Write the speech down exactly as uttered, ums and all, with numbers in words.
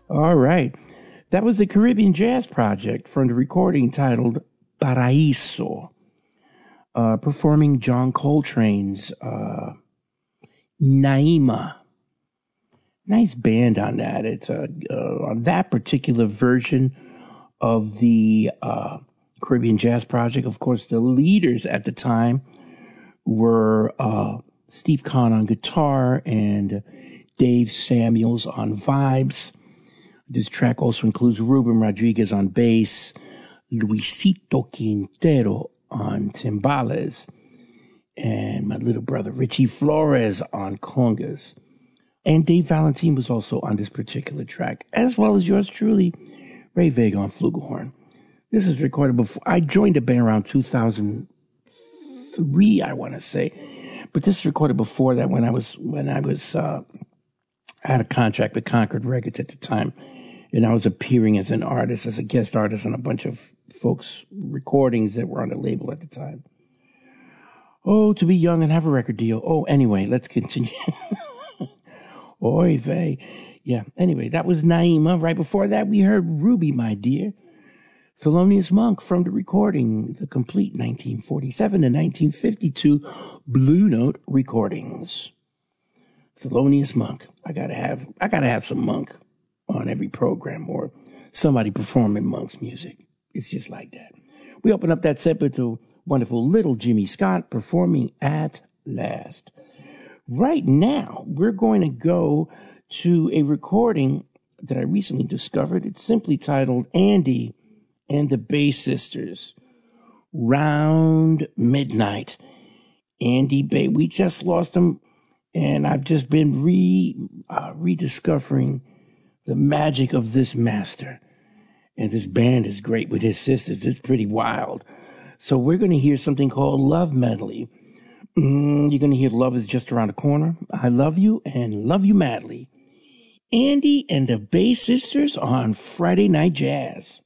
All right. That was the Caribbean Jazz Project from the recording titled Paraíso, uh, performing John Coltrane's uh, Naima. Nice band on that. It's uh, uh, on that particular version of the uh, Caribbean Jazz Project. Of course, the leaders at the time were uh, Steve Kahn on guitar and Dave Samuels on vibes. This track also includes Ruben Rodriguez on bass, Luisito Quintero on timbales, and my little brother Richie Flores on congas. And Dave Valentine was also on this particular track, as well as yours truly, Ray Vega on flugelhorn. This is recorded before I joined the band around two thousand three, I want to say, but this is recorded before that when I was when I was uh, I had a contract with Concord Records at the time. And I was appearing as an artist, as a guest artist on a bunch of folks' recordings that were on the label at the time. Oh, to be young and have a record deal. Oh, anyway, let's continue. Oy vey. Yeah, anyway, that was Naima. Right before that, we heard Ruby, My Dear. Thelonious Monk from the recording, the complete nineteen forty-seven to nineteen fifty-two Blue Note recordings. Thelonious Monk. I gotta have, I gotta have some Monk on every program or somebody performing Monk's music. It's just like that. We open up that set with the wonderful little Jimmy Scott performing At Last. Right now, we're going to go to a recording that I recently discovered. It's simply titled Andy and the Bass Sisters, Round Midnight. Andy Bay, we just lost him, and I've just been re uh, rediscovering the magic of this master. And this band is great with his sisters. It's pretty wild. So we're going to hear something called Love Medley. Mm, you're going to hear Love is Just Around the Corner, I Love You, and Love You Madly. Andy and the Bass Sisters on Friday Night Jazz.